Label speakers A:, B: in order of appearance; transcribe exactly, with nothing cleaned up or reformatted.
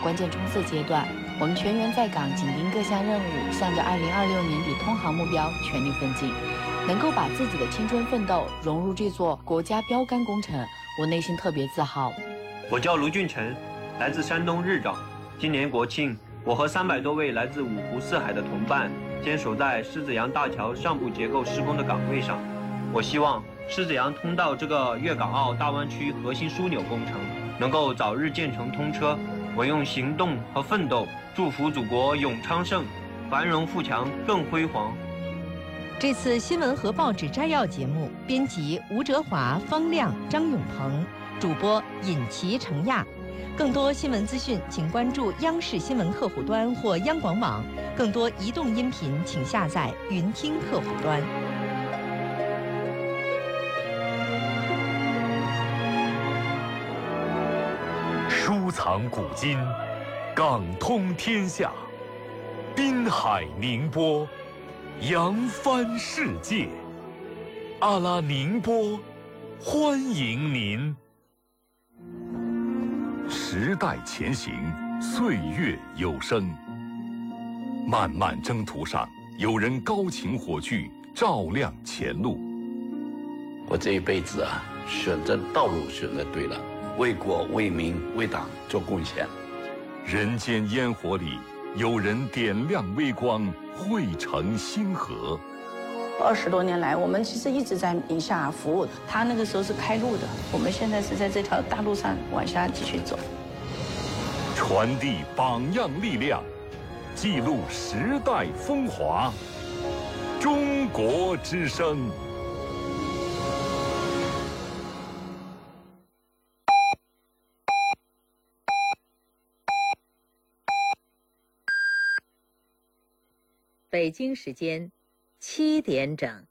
A: 关键冲刺阶段，我们全员在岗，紧盯各项任务，向着二零二六年底通航目标全力奋进。能够把自己的青春奋斗融入这座国家标杆工程，我内心特别自豪。
B: 我叫卢俊成，来自山东日照。今年国庆，我和三百多位来自五湖四海的同伴坚守在狮子洋大桥上部结构施工的岗位上。我希望狮子洋通道这个粤港澳大湾区核心枢纽工程能够早日建成通车。我用行动和奋斗祝福祖国永昌盛，繁荣富强更辉煌。
C: 这次新闻和报纸摘要节目，编辑吴哲华、方亮、张永鹏，主播尹奇、程亚。更多新闻资讯，请关注央视新闻客户端或央广网。更多移动音频，请下载云听客户端。
D: 收藏古今，港通天下，滨海宁波，扬帆世界。阿拉宁波，欢迎您。时代前行，岁月有声。漫漫征途上，有人高擎火炬，照亮前路。
E: 我这一辈子啊，选择道路选择对了，为国为民为党做贡献。
D: 人间烟火里，有人点亮微光，汇成星河。
F: 二十多年来，我们其实一直在宁夏服务。他那个时候是开路的，我们现在是在这条大路上往下继续走。
D: 传递榜样力量，记录时代风华。中国之声。
G: 北京时间七点整。